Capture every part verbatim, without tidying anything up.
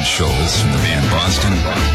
Scholes from the band Boston.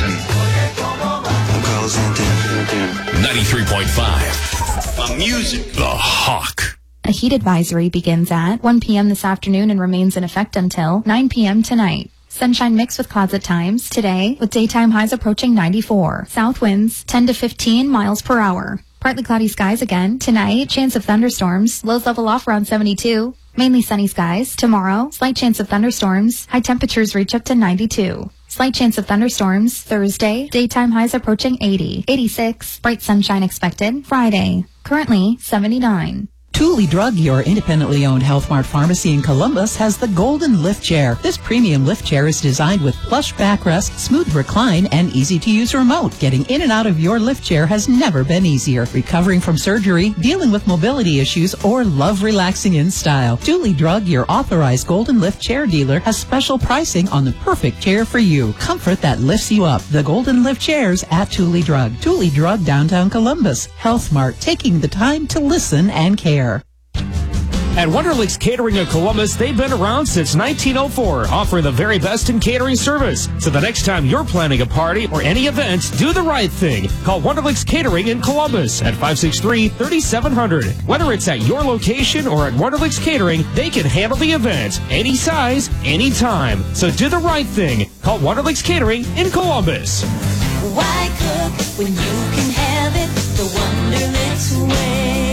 I'm Carlos Santana. ninety-three point five. The music. The Hawk. A heat advisory begins at one p.m. this afternoon and remains in effect until nine p.m. tonight. Sunshine mixed with clouds at times today, with daytime highs approaching ninety-four. South winds ten to fifteen miles per hour. Partly cloudy skies again tonight. Chance of thunderstorms. Lows level off around seventy-two. Mainly sunny skies. Tomorrow, slight chance of thunderstorms. High temperatures reach up to ninety-two. Slight chance of thunderstorms. Thursday, daytime highs approaching eighty. eighty-six. Bright sunshine expected. Friday, currently seventy-nine. Thule Drug, your independently owned Health Mart pharmacy in Columbus, has the Golden Lift Chair. This premium lift chair is designed with plush backrest, smooth recline, and easy-to-use remote. Getting in and out of your lift chair has never been easier. Recovering from surgery, dealing with mobility issues, or love relaxing in style. Thule Drug, your authorized Golden Lift Chair dealer, has special pricing on the perfect chair for you. Comfort that lifts you up. The Golden Lift Chairs at Thule Drug. Thule Drug, downtown Columbus. Health Mart, taking the time to listen and care. At Wonderlicks Catering of Columbus, they've been around since nineteen oh four, offering the very best in catering service. So the next time you're planning a party or any event, do the right thing. Call Wonderlicks Catering in Columbus at five six three, three seven zero zero. Whether it's at your location or at Wonderlicks Catering, they can handle the event any size, any time. So do the right thing. Call Wonderlicks Catering in Columbus. Why cook when you can have it the Wonderlicks way?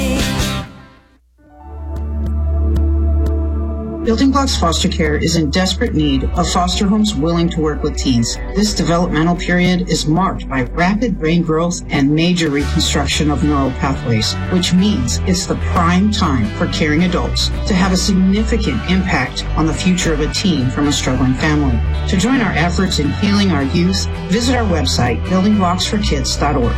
Building Blocks Foster Care is in desperate need of foster homes willing to work with teens. This developmental period is marked by rapid brain growth and major reconstruction of neural pathways, which means it's the prime time for caring adults to have a significant impact on the future of a teen from a struggling family. To join our efforts in healing our youth, visit our website, building blocks for kids dot org.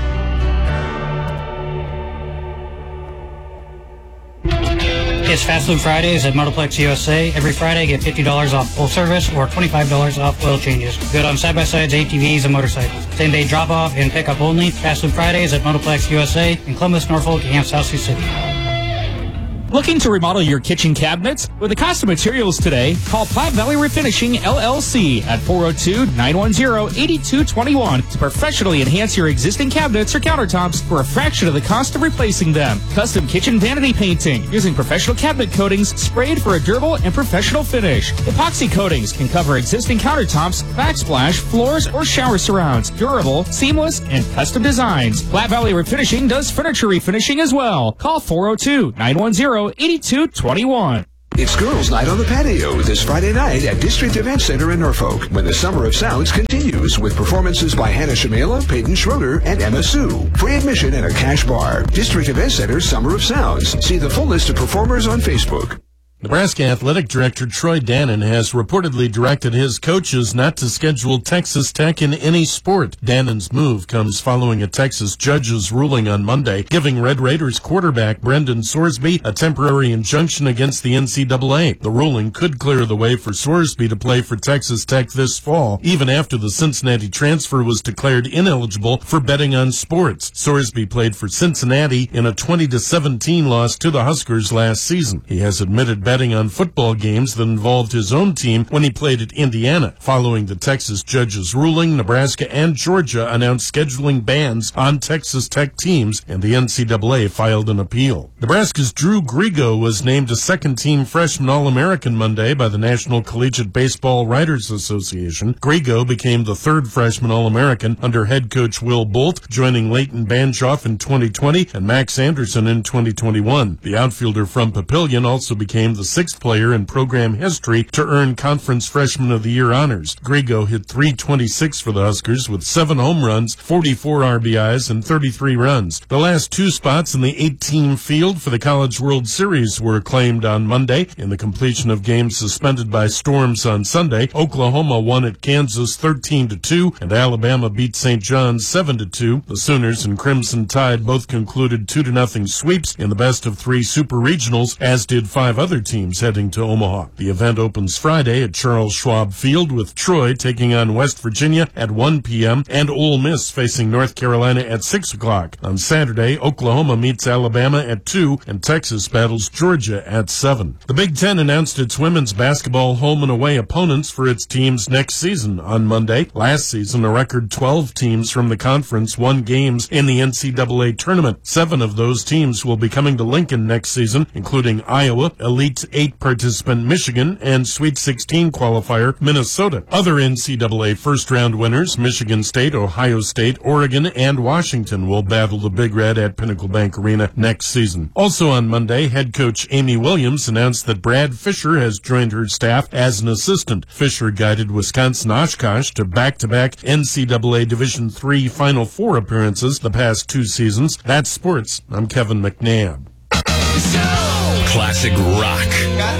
It's Fast Food Fridays at Motorplex U S A. Every Friday, get fifty dollars off full service or twenty-five dollars off oil changes. Good on side-by-sides, A T Vs, and motorcycles. Same-day drop-off and pick-up only. Fast Food Fridays at Motorplex U S A in Columbus, Norfolk, and South Sioux City. Looking to remodel your kitchen cabinets? With the cost of materials today, call Platte Valley Refinishing L L C at four oh two, nine one zero, eight two two one to professionally enhance your existing cabinets or countertops for a fraction of the cost of replacing them. Custom kitchen vanity painting using professional cabinet coatings sprayed for a durable and professional finish. Epoxy coatings can cover existing countertops, backsplash, floors, or shower surrounds. Durable, seamless, and custom designs. Platte Valley Refinishing does furniture refinishing as well. Call four oh two, nine one zero, eight two two one. It's Girls' Night on the Patio this Friday night at District Event Center in Norfolk, when the Summer of Sounds continues with performances by Hannah Shamela, Peyton Schroeder, and Emma Sue. Free admission and a cash bar. District Event Center Summer of Sounds. See the full list of performers on Facebook. Nebraska Athletic Director Troy Dannon has reportedly directed his coaches not to schedule Texas Tech in any sport. Dannon's move comes following a Texas judge's ruling on Monday, giving Red Raiders quarterback Brendan Sorsby a temporary injunction against the N C double A. The ruling could clear the way for Sorsby to play for Texas Tech this fall, even after the Cincinnati transfer was declared ineligible for betting on sports. Sorsby played for Cincinnati in a twenty to seventeen loss to the Huskers last season. He has admitted betting on football games that involved his own team when he played at Indiana. Following the Texas judge's ruling, Nebraska and Georgia announced scheduling bans on Texas Tech teams, and the N C double A filed an appeal. Nebraska's Drew Grigo was named a second-team freshman All-American Monday by the National Collegiate Baseball Writers Association. Grigo became the third freshman All-American under head coach Will Bolt, joining Leighton Banjoff in twenty twenty and Max Anderson in twenty twenty-one. The outfielder from Papillion also became the sixth player in program history to earn Conference Freshman of the Year honors. Grigo hit three twenty-six for the Huskers with seven home runs, forty-four R B Is, and thirty-three runs. The last two spots in the eight-team field for the College World Series were claimed on Monday. In the completion of games suspended by storms on Sunday, Oklahoma won at Kansas thirteen to two, and Alabama beat Saint John's seven to two. The Sooners and Crimson Tide both concluded two to nothing sweeps in the best of three super regionals, as did five other teams heading to Omaha. The event opens Friday at Charles Schwab Field with Troy taking on West Virginia at one p.m. and Ole Miss facing North Carolina at six o'clock. On Saturday, Oklahoma meets Alabama at two and Texas battles Georgia at seven. The Big Ten announced its women's basketball home and away opponents for its teams next season on Monday. Last season, a record twelve teams from the conference won games in the N C double A tournament. Seven of those teams will be coming to Lincoln next season, including Iowa, Elite Eight participant Michigan, and Sweet sixteen qualifier Minnesota. Other N C double A first-round winners, Michigan State, Ohio State, Oregon, and Washington will battle the Big Red at Pinnacle Bank Arena next season. Also on Monday, head coach Amy Williams announced that Brad Fisher has joined her staff as an assistant. Fisher guided Wisconsin Oshkosh to back-to-back N C double A Division three Final Four appearances the past two seasons. That's sports. I'm Kevin McNabb. Classic rock.